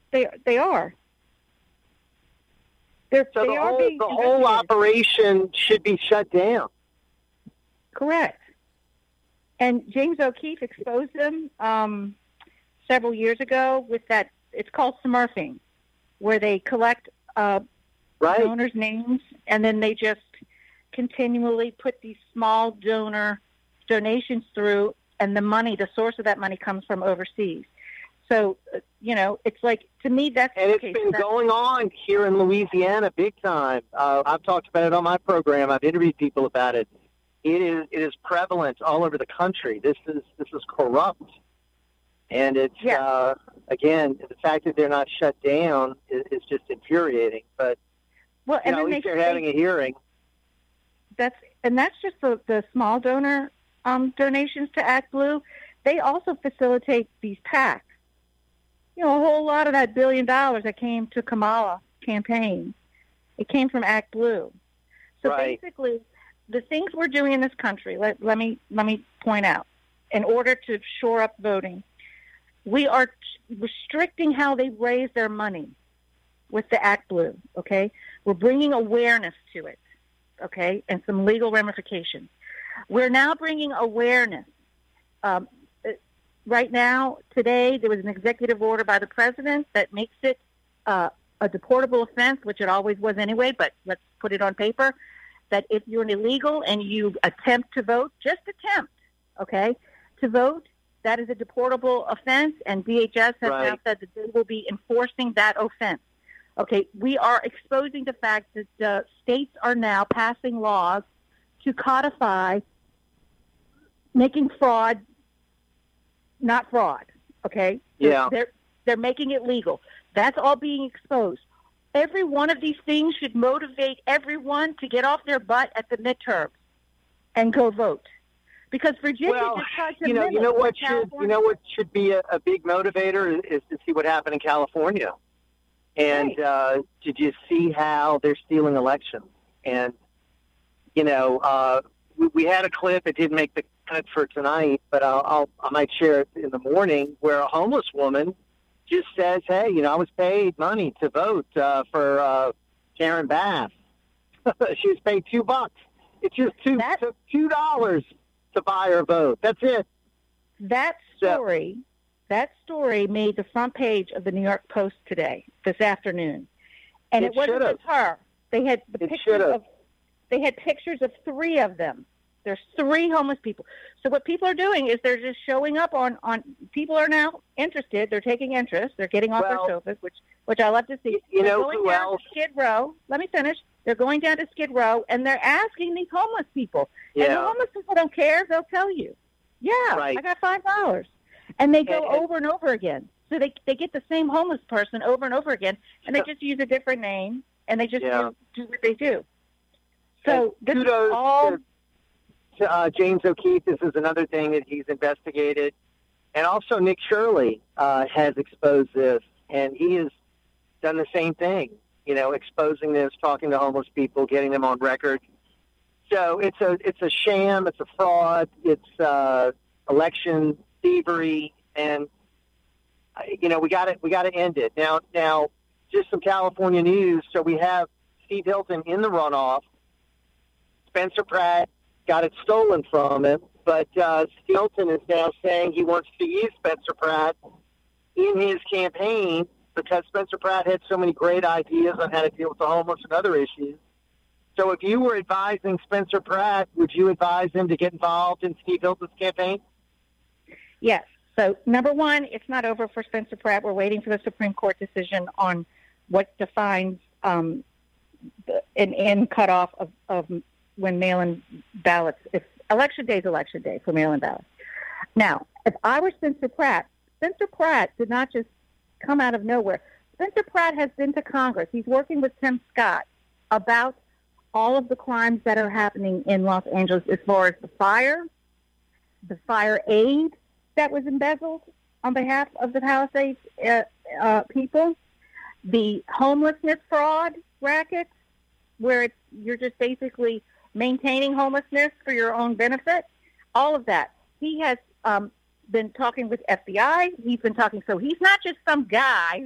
They are. So they are being the whole operation should be shut down. Correct. And James O'Keefe exposed them several years ago with that. It's called smurfing, where they collect donors' names, and then they just continually put these small donations through, and the source of that money comes from overseas. So, it's like, to me, that's... And it's been going on here in Louisiana big time. I've talked about it on my program. I've interviewed people about it. It is prevalent all over the country. This is corrupt. And it's, again, the fact that they're not shut down is just infuriating. But, at least they're having a hearing. That's just the small donor donations to Act Blue. They also facilitate these PACs. A whole lot of that $1 billion that came to Kamala campaign, it came from Act Blue. So basically, the things we're doing in this country, let me point out, in order to shore up voting, we are restricting how they raise their money with the Act Blue, okay? We're bringing awareness to it, okay, and some legal ramifications. We're now bringing awareness. Right now, today, there was an executive order by the president that makes it a deportable offense, which it always was anyway, but let's put it on paper, that if you're an illegal and you attempt to vote, just attempt, okay, to vote, that is a deportable offense, and DHS has now said that they will be enforcing that offense. Okay, we are exposing the fact that the states are now passing laws to codify making fraud not fraud, okay? Yeah. They're making it legal. That's all being exposed. Every one of these things should motivate everyone to get off their butt at the midterms and go vote. Because Virginia just tried to mimic what should be a big motivator is to see what happened in California. And did you see how they're stealing elections? And, we had a clip. It didn't make the cut for tonight, but I might share it in the morning, where a homeless woman just says, hey, I was paid money to vote for Karen Bass. She was paid $2. It just took $2 to buy her vote. That's it. That story made the front page of the New York Post this afternoon. And it wasn't just her. They had They had pictures of 3 of them. There's 3 homeless people. So what people are doing is they're just showing up on people are now interested. They're taking interest. They're getting off their sofas, which I love to see. They're going down to Skid Row. Let me finish. They're going down to Skid Row, and they're asking these homeless people. Yeah. And the homeless people don't care. They'll tell you, I got $5. And they go over and over again. So they get the same homeless person over and over again, and they just use a different name, and they just do what they do. So this is all... to James O'Keefe. This is another thing that he's investigated. And also Nick Shirley has exposed this, and he has done the same thing, exposing this, talking to homeless people, getting them on record. So it's a sham, it's a fraud, it's election thievery, and we got to end it. Now just some California news. So we have Steve Hilton in the runoff. Spencer Pratt got it stolen from him, but Hilton is now saying he wants to use Spencer Pratt in his campaign because Spencer Pratt had so many great ideas on how to deal with the homeless and other issues. So if you were advising Spencer Pratt, would you advise him to get involved in Steve Hilton's campaign? Yes. So, number one, it's not over for Spencer Pratt. We're waiting for the Supreme Court decision on what defines an end cutoff of when mail-in ballots, if election day is election day for mail-in ballots. Now, if I were Spencer Pratt did not just come out of nowhere. Spencer Pratt has been to Congress. He's working with Tim Scott about all of the crimes that are happening in Los Angeles as far as the fire aid that was embezzled on behalf of the Palisades people, the homelessness fraud racket, where you're just basically maintaining homelessness for your own benefit, all of that. He has been talking with FBI. He's been talking, so he's not just some guy